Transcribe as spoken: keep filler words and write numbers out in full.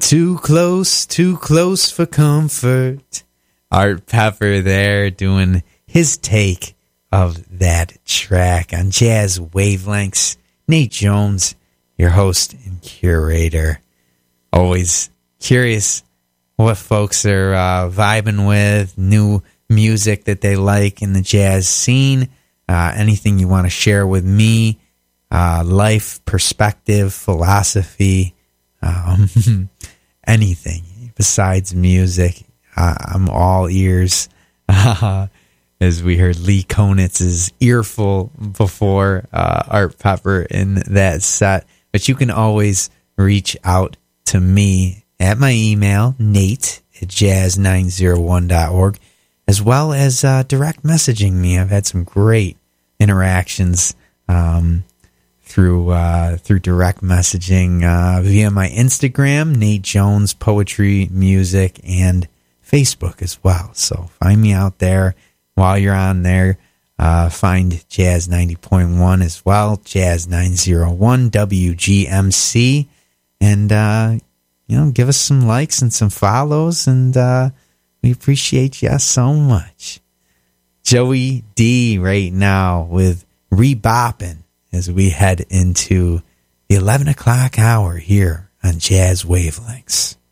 Too close, too close for comfort. Art Pepper there doing his take of that track on Jazz Wavelengths. Nate Jones, your host and curator. Always curious what folks are uh, vibing with, new music that they like in the jazz scene. Uh, anything you want to share with me, uh, life, perspective, philosophy, um, anything besides music. Uh, I'm all ears. Uh, as we heard Lee Konitz's Earful before, uh, Art Pepper in that set. But you can always reach out to me at my email, nate at jazz nine oh one dot org, as well as uh, direct messaging me. I've had some great interactions um, through uh, through direct messaging uh, via my Instagram, Nate Jones Poetry Music, and Facebook as well. So find me out there. While you're on there, uh, find Jazz ninety point one as well, Jazz nine oh one W G M C, and uh, you know, give us some likes and some follows, and uh, we appreciate you so much. Joey D right now with Reboppin' as we head into the eleven o'clock hour here on Jazz Wavelengths.